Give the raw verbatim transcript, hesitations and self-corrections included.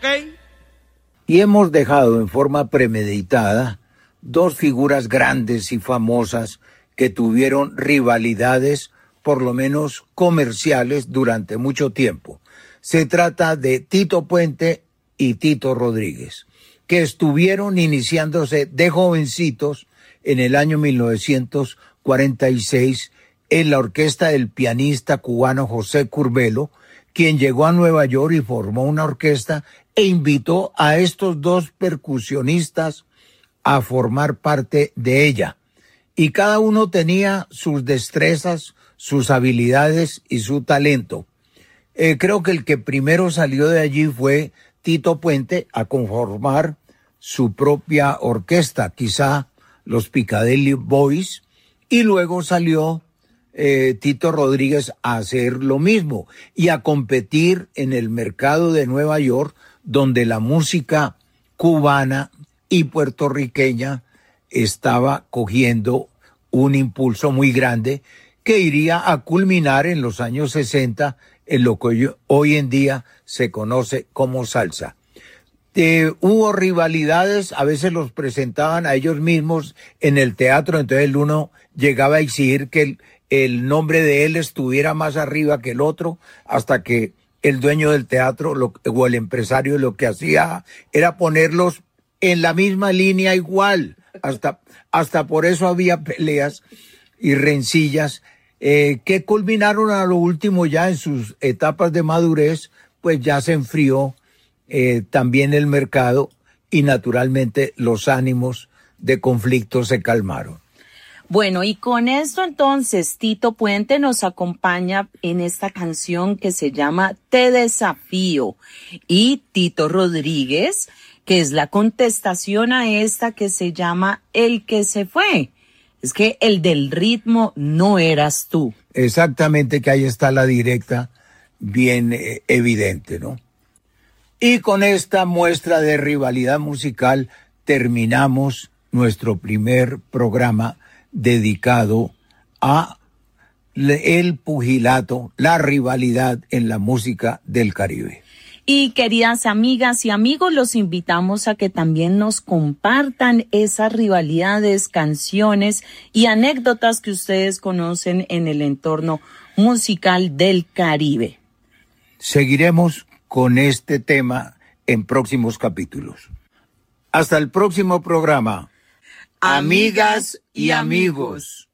¿ok? Y hemos dejado en forma premeditada dos figuras grandes y famosas que tuvieron rivalidades, por lo menos comerciales, durante mucho tiempo. Se trata de Tito Puente y Tito Rodríguez, que estuvieron iniciándose de jovencitos en el año mil novecientos cuarenta y seis en la orquesta del pianista cubano José Curbelo, quien llegó a Nueva York y formó una orquesta e invitó a estos dos percusionistas a formar parte de ella. Y cada uno tenía sus destrezas, sus habilidades y su talento. Eh, creo que el que primero salió de allí fue Tito Puente a conformar su propia orquesta, quizá los Piccadilly Boys, y luego salió eh, Tito Rodríguez a hacer lo mismo y a competir en el mercado de Nueva York, donde la música cubana y puertorriqueña estaba cogiendo un impulso muy grande que iría a culminar en los años sesenta en lo que hoy en día se conoce como salsa. Eh, hubo rivalidades, a veces los presentaban a ellos mismos en el teatro, entonces el uno llegaba a exigir que el, el nombre de él estuviera más arriba que el otro, hasta que el dueño del teatro lo, o el empresario lo que hacía era ponerlos en la misma línea igual, hasta, hasta por eso había peleas y rencillas eh, que culminaron a lo último ya en sus etapas de madurez, pues ya se enfrió eh, también el mercado y naturalmente los ánimos de conflicto se calmaron. Bueno, y con esto entonces Tito Puente nos acompaña en esta canción que se llama Te Desafío, y Tito Rodríguez, que es la contestación a esta que se llama El que se fue. Es que el del ritmo no eras tú. Exactamente, que ahí está la directa bien eh, evidente, ¿no? Y con esta muestra de rivalidad musical terminamos nuestro primer programa dedicado a el pugilato, la rivalidad en la música del Caribe. Y queridas amigas y amigos, los invitamos a que también nos compartan esas rivalidades, canciones y anécdotas que ustedes conocen en el entorno musical del Caribe. Seguiremos con este tema en próximos capítulos. Hasta el próximo programa. Amigas y amigos.